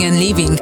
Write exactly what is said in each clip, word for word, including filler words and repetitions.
and living.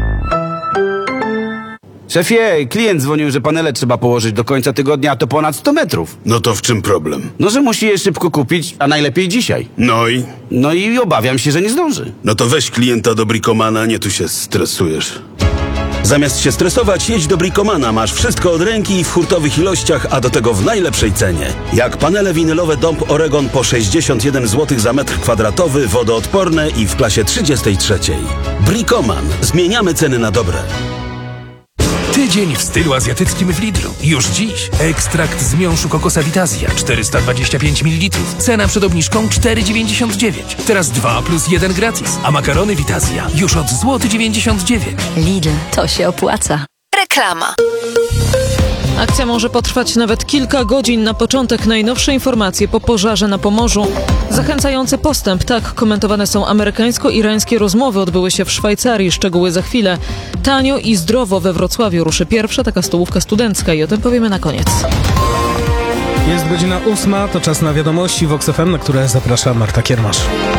Szefie, klient dzwonił, że panele trzeba położyć do końca tygodnia, a to ponad sto metrów. No to w czym problem? No, że musi je szybko kupić, a najlepiej dzisiaj. No i? No i obawiam się, że nie zdąży. No to weź klienta do Bricomana, nie tu się stresujesz. Zamiast się stresować, jedź do Bricomana. Masz wszystko od ręki w hurtowych ilościach, a do tego w najlepszej cenie. Jak panele winylowe Dąb Oregon po sześćdziesiąt jeden złotych za metr kwadratowy, wodoodporne i w klasie trzydziestej trzeciej. Bricoman. Zmieniamy ceny na dobre. Tydzień w stylu azjatyckim w Lidlu. Już dziś ekstrakt z miąższu kokosa Vitazja czterysta dwadzieścia pięć mililitrów. Cena przed obniżką cztery dziewięćdziesiąt dziewięć. Teraz dwa plus jeden gratis. A makarony Vitazja już od złoty dziewięćdziesiąt dziewięć. Lidl, to się opłaca. Reklama. Akcja może potrwać nawet kilka godzin. Na początek najnowsze informacje po pożarze na Pomorzu. Zachęcający postęp. Tak komentowane są amerykańsko-irańskie rozmowy. Odbyły się w Szwajcarii. Szczegóły za chwilę. Tanio i zdrowo we Wrocławiu ruszy pierwsza taka stołówka studencka i o tym powiemy na koniec. Jest godzina ósma, to czas na wiadomości Vox F M, na które zaprasza Marta Kiermasz.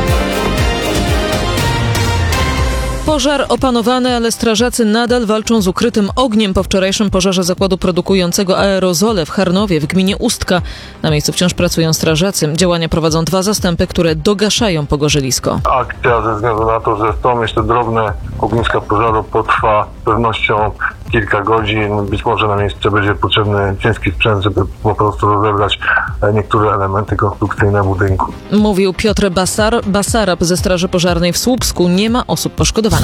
Pożar opanowany, ale strażacy nadal walczą z ukrytym ogniem po wczorajszym pożarze zakładu produkującego aerozole w Charnowie w gminie Ustka. Na miejscu wciąż pracują strażacy. Działania prowadzą dwa zastępy, które dogaszają pogorzylisko. Akcja ze względu na to, że są jeszcze drobne ogniska pożaru, potrwa z pewnością kilka godzin. Być może na miejsce będzie potrzebny ciężki sprzęt, żeby po prostu rozebrać niektóre elementy konstrukcyjne budynku. Mówił Piotr Basar, Basarab ze Straży Pożarnej w Słupsku. Nie ma osób poszkodowanych.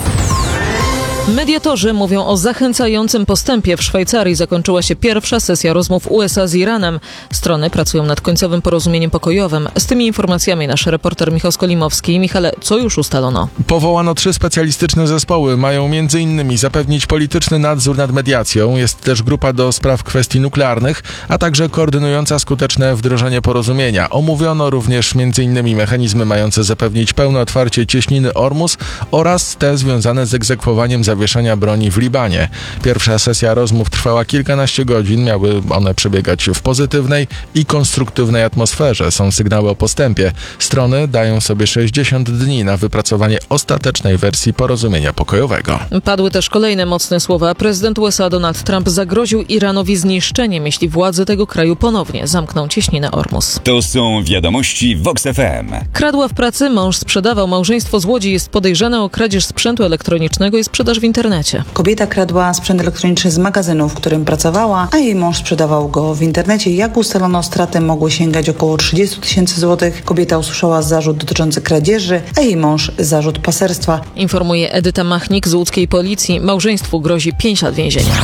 Mediatorzy mówią o zachęcającym postępie. W Szwajcarii zakończyła się pierwsza sesja rozmów U S A z Iranem. Strony pracują nad końcowym porozumieniem pokojowym. Z tymi informacjami nasz reporter Michał Skolimowski. Michale, co już ustalono? Powołano trzy specjalistyczne zespoły. Mają między innymi zapewnić polityczny nadzór nad mediacją. Jest też grupa do spraw kwestii nuklearnych, a także koordynująca skuteczne wdrożenie porozumienia. Omówiono również między innymi mechanizmy mające zapewnić pełne otwarcie cieśniny Ormus oraz te związane z egzekwowaniem zawieszenia broni w Libanie. Pierwsza sesja rozmów trwała kilkanaście godzin. Miały one przebiegać w pozytywnej i konstruktywnej atmosferze. Są sygnały o postępie. Strony dają sobie sześćdziesiąt dni na wypracowanie ostatecznej wersji porozumienia pokojowego. Padły też kolejne mocne słowa. Prezydent U S A Donald Trump zagroził Iranowi zniszczeniem, jeśli władze tego kraju ponownie zamkną cieśninę Ormus. To są wiadomości Vox F M. Kradła w pracy, mąż sprzedawał. Małżeństwo z Łodzi jest podejrzane o kradzież sprzętu elektronicznego i sprzedaż w internecie. Kobieta kradła sprzęt elektroniczny z magazynu, w którym pracowała, a jej mąż sprzedawał go w internecie. Jak ustalono, straty mogły sięgać około trzydzieści tysięcy złotych. Kobieta usłyszała zarzut dotyczący kradzieży, a jej mąż zarzut paserstwa. Informuje Edyta Machnik z łódzkiej policji. Małżeństwu grozi pięć lat więzienia.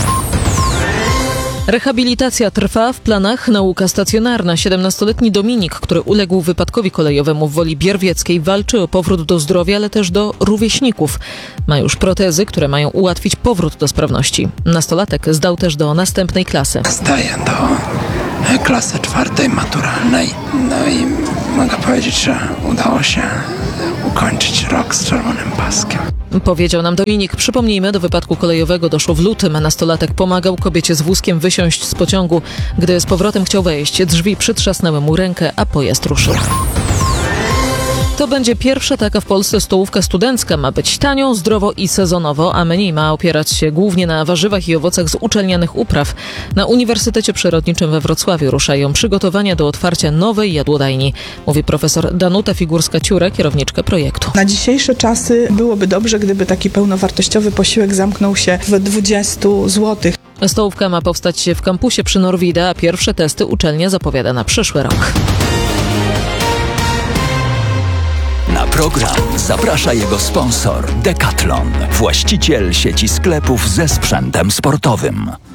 Rehabilitacja trwa, w planach nauka stacjonarna. siedemnastoletni Dominik, który uległ wypadkowi kolejowemu w Woli Bierwieckiej, walczy o powrót do zdrowia, ale też do rówieśników. Ma już protezy, które mają ułatwić powrót do sprawności. Nastolatek zdał też do następnej klasy. Zdaję do klasy czwartej maturalnej. No i mogę powiedzieć, że udało się ukończyć rok z czerwonym paskiem. Powiedział nam Dominik. Przypomnijmy, do wypadku kolejowego doszło w lutym. Nastolatek pomagał kobiecie z wózkiem wysiąść z pociągu. Gdy z powrotem chciał wejść, drzwi przytrzasnęły mu rękę, a pojazd ruszył. To będzie pierwsza taka w Polsce stołówka studencka. Ma być tanio, zdrowo i sezonowo, a menu ma opierać się głównie na warzywach i owocach z uczelnianych upraw. Na Uniwersytecie Przyrodniczym we Wrocławiu ruszają przygotowania do otwarcia nowej jadłodajni, mówi profesor Danuta Figurska-Ciurek, kierowniczka projektu. Na dzisiejsze czasy byłoby dobrze, gdyby taki pełnowartościowy posiłek zamknął się w dwudziestu złotych. Stołówka ma powstać w kampusie przy Norwida, a pierwsze testy uczelnia zapowiada na przyszły rok. Na program zaprasza jego sponsor Decathlon, właściciel sieci sklepów ze sprzętem sportowym.